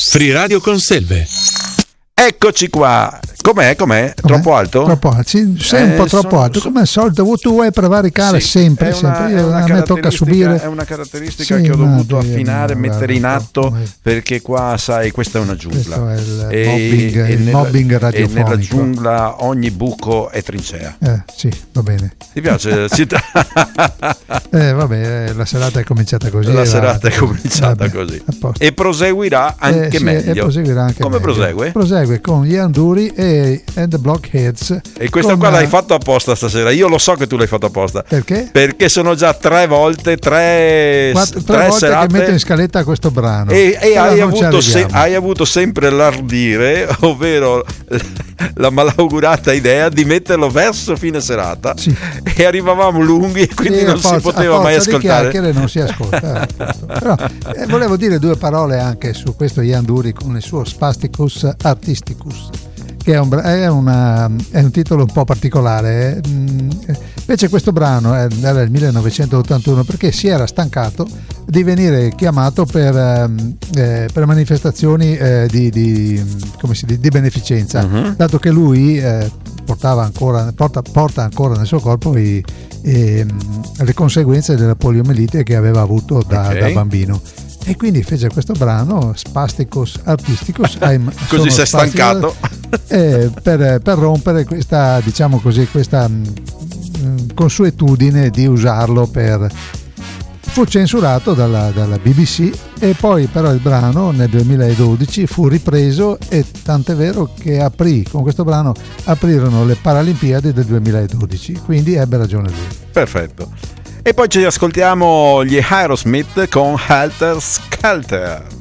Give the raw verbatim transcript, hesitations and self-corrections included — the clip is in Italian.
Free Radio Conselve. Eccoci qua. Com'è? Com'è? Troppo alto? Troppo alto, sì, sei un Eh, po' troppo sono- alto. sono- Come al solito, tu vuoi prevaricare Sì, sempre, è una- sempre. è Io, una a me tocca caratteristica- subire. È una caratteristica Sì, che ho ma dovuto Dio affinare, mio, mettere in guarda, atto, come- perché qua, sai, questa è una giungla. Questo è il E- mobbing, e il nella- mobbing E nella radiofonico. giungla ogni buco è trincea. Eh, sì, va bene. Ti piace? Città? Eh, vabbè, eh, la serata è cominciata così. La e serata va. è cominciata Vabbè, così. a posto. E proseguirà anche Eh, sì, meglio. E proseguirà anche Come meglio. prosegue? Prosegue con gli Anduri e and the Blockheads. E questo con, qua l'hai eh, fatto apposta stasera. Io lo so che tu l'hai fatto apposta. Perché? Perché sono già tre volte, tre, Quattro, tre, tre volte serate. che metto in scaletta questo brano. E, e Però hai, non ci avuto se- arriviamo. hai avuto sempre l'ardire, ovvero la malaugurata idea di metterlo verso fine serata. Sì. E arrivavamo lunghi e quindi Sì, non a forza- si poteva a forza mai di ascoltare. chiacchiere non si ascolta. eh, appunto. Però, eh, volevo dire due parole anche su questo Ian Dury con il suo Spasticus Artisticus, che è un, bra- è una- è un titolo un po' particolare. eh. Mm, Invece questo brano è del millenovecentottantuno, perché si era stancato di venire chiamato per, ehm, eh, per manifestazioni eh, di, di, come si dice, di beneficenza, Mhm. dato che lui eh, portava ancora, porta, porta ancora nel suo corpo i, ehm, le conseguenze della poliomielite che aveva avuto da, Ok. da bambino. E quindi fece questo brano Spasticus Artisticus. I'm- Così sono si è spastico, stancato. eh, per, per rompere questa, diciamo così, questa mh, consuetudine di usarlo per. Fu censurato dalla, dalla B B C e poi però il brano nel duemiladodici fu ripreso, e tant'è vero che aprì, con questo brano aprirono le Paralimpiadi del duemiladodici, quindi ebbe ragione lui. Perfetto. E poi ci ascoltiamo gli Aerosmith con Helter Skelter.